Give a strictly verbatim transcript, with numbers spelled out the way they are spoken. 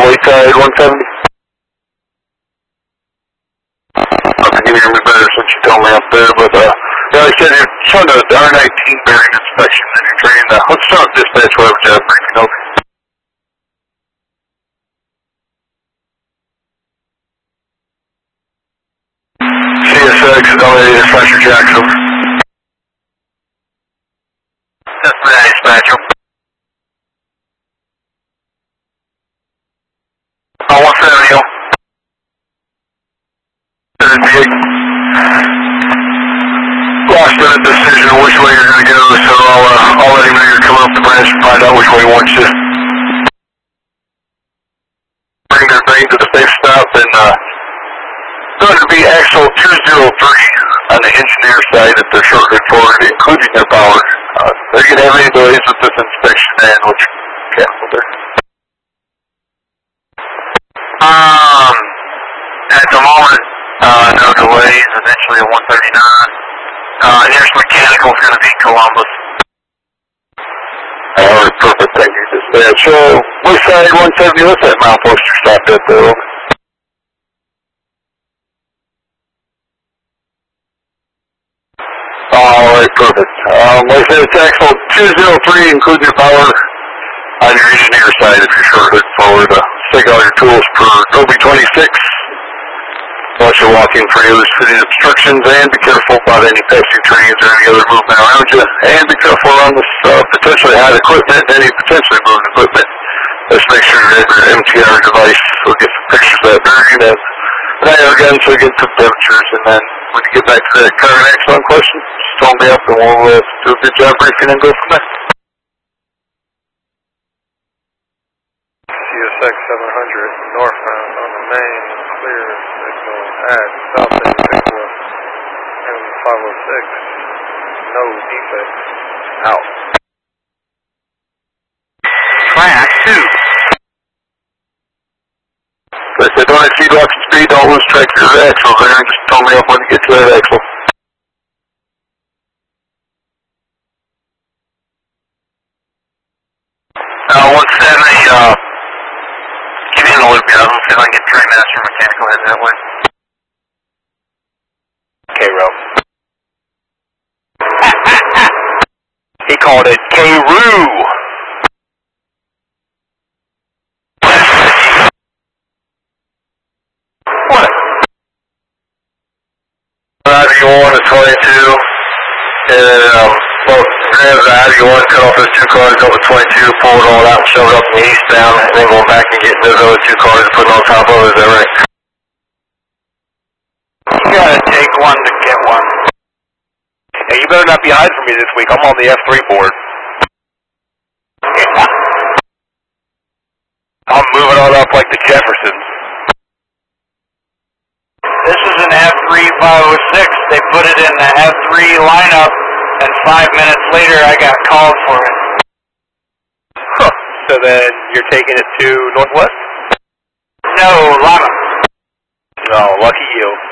Wayside one seventy. Okay, you hear me better since you told me up there, but uh, yeah, like I said, you're showing the R nineteen bearing inspection in your train. Uh, let's start with dispatch, whatever job briefing, over. C S X, elevated dispatcher Jackson. That's the dispatcher. Uh, one seventy. Lost in a decision which way you're going to go, so I'll, uh, I'll let him know you're coming up the branch and find out which way he wants you. Bring their train to the safe stop, and uh, it's going to be axle two zero three on the engineer side if they're shortcut forward, including their power. Uh, they're going to have any delays with this inspection and which cancel there. Um, at the moment, uh, no delays, eventually a one thirty-nine. Uh, nearest mechanical is going to be Columbus. Alright, perfect, thank you, dispatch. So, Wayside one seventy, what's that mile poster stopped at there? Alright, perfect. Um, like I said, it's axle two zero three, includes your power on your engineer side if you're short-hood forward. Uh, take all your tools per Gobi twenty-six. Watch your walking trailers, fitting obstructions, and be careful about any passing trains or any other movement around you. And be careful around this uh, potentially hot equipment, any potentially moving equipment. Let's make sure you have your M T R device. We'll get some pictures of that bearing and an air gun so we get some temperatures. And then when you get back to that current excellent question, just phone me up and we'll uh, do a good job briefing and go from there. C S X seven hundred northbound on the main, clear signal at South Individual and five oh six, no defects, out. Track two. Like I said, don't exceed lots of speed, don't lose track of your axle there, and just phone me up when you get to that axle. Uh, one seventy, uh, give me in the loop, guys. Let's see if I can get train master mechanical head that way. K-Row. He called it K-Roo. What? I V one to twenty-two, and um, well, grab the I V one, cut off those two cars, go to twenty-two, pull it all out, shove it up in the eastbound, and then going back and getting those other two cars and putting on top of it, is that right? You gotta take one to get one. Hey, you better not be hiding from me this week. I'm on the F three board. I'm moving on up like the Jeffersons. This is an F three five oh six. They put it in the F three lineup, and five minutes later I got called for it. Huh. So then you're taking it to Northwest? No, Lima. Oh, lucky you.